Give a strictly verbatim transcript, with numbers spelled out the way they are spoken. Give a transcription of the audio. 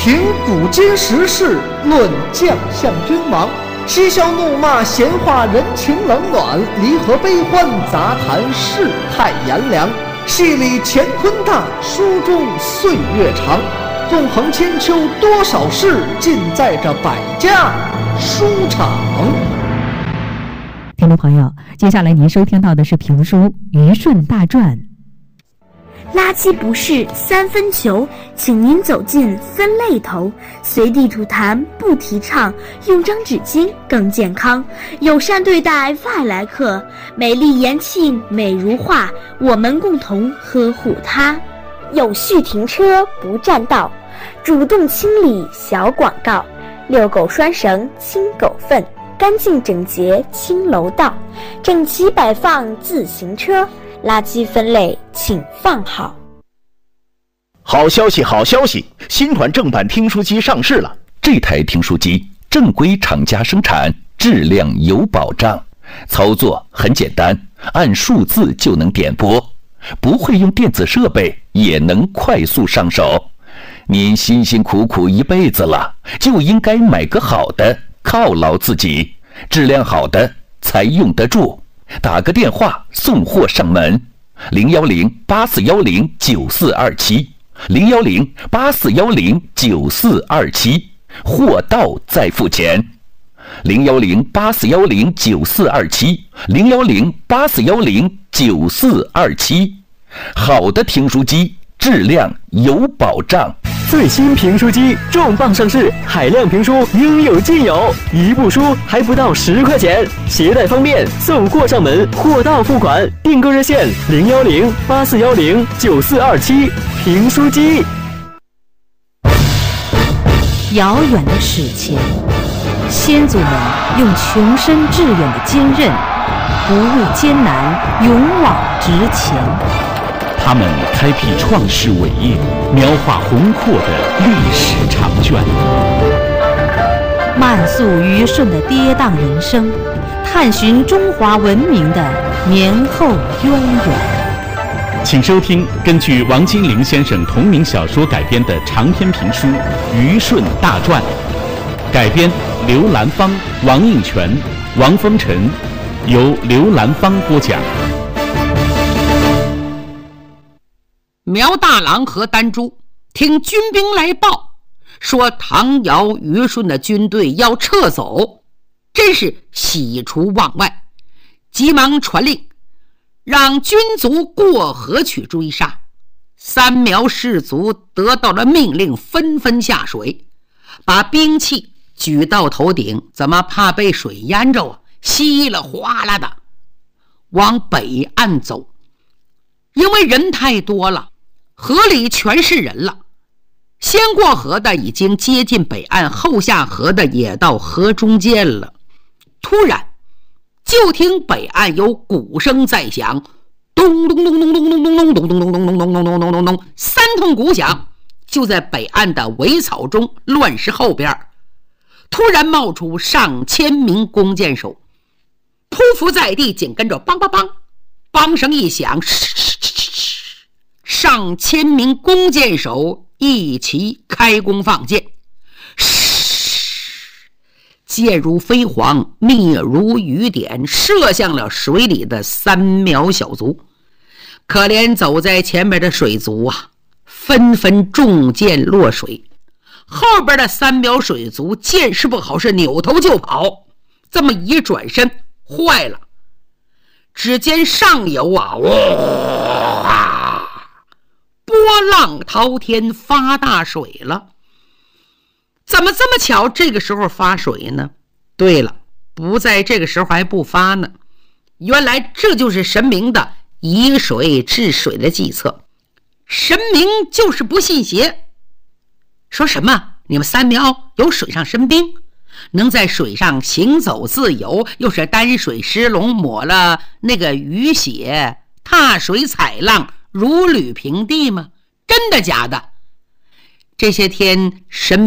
评古今时事，论将相君王，嬉笑怒骂，闲话人情冷暖，离合悲欢，杂谈世态炎凉。戏里乾坤大，书中岁月长。纵横千秋，多少事，尽在这百家书场。 听众朋友，接下来您收听到的是评书《虞舜大传》。 垃圾不是三分球，请您走进分类头。随地吐痰不提倡，用张纸巾更健康。友善对待外来客，美丽延庆美如画，我们共同呵护它。有序停车不占道，主动清理小广告。遛狗拴绳清狗粪，干净整洁清楼道。整齐摆放自行车，垃圾分类请放好。 好消息好消息，新款正版听书机上市了。这台听书机正规厂家生产，质量有保障，操作很简单，按数字就能点播，不会用电子设备也能快速上手。您辛辛苦苦一辈子了，就应该买个好的犒劳自己，质量好的才用得住。打个电话送货上门，零幺零八四幺零九四二七，零幺零八四幺零九四二七，货到再付钱。零幺零八四幺零九四二七，零幺零八四幺零九四二七。好的听书机，质量有保障。 最新评书机重磅上市，海量评书应有尽有，一部书还不到十块钱，携带方便，送货上门，货到付款。订购热线零幺零八四幺零九四二七。评书机。 遥远的史前，先祖们用穷深致远的坚韧，不畏艰难，勇往直前。 他们开辟创世伟业，描画宏阔的历史长卷， 漫溯虞舜的跌宕人生，探寻中华文明的年后渊源。 请收听根据王金陵先生同名小说改编的长篇评书《虞舜大传》，改编刘兰芳、王应泉、王风尘，由刘兰芳播讲。 苗大郎和丹珠听军兵来报，说唐尧、虞舜的军队要撤走，真是喜出望外，急忙传令，让军卒过河去追杀。三苗士卒得到了命令，纷纷下水，把兵器举到头顶，怎么怕被水淹着啊？稀里哗啦的往北岸走，因为人太多了，河里全是人了。先过河的已经接近北岸，后下河的也到河中间了。突然就听北岸有鼓声在响，咚咚咚咚咚咚咚咚咚咚咚咚咚咚咚咚咚咚咚，三通鼓响，就在北岸的苇草中乱石后边，突然冒出上千名弓箭手，匍匐在地，紧跟着梆梆梆，梆声一响，上千名弓箭手一齐开弓放箭，箭如飞蝗，密如雨点，射向了水里的三苗小卒。可怜走在前面的水卒啊，纷纷中箭落水。后边的三苗水卒见势不好，是扭头就跑。这么一转身，坏了！只见上游啊，哇，波浪滔天，发大水了。怎么这么巧这个时候发水呢？对了，不在这个时候还不发呢。原来这就是神明的以水治水的计策。神明就是不信邪，说什么你们三苗有水上神兵，能在水上行走自由，又是丹水石龙抹了那个雨血，踏水踩浪，如履平地吗？真的假的？这些天神